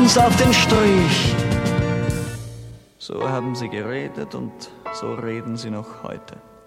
uns auf den Strich. So haben sie geredet und so reden sie noch heute.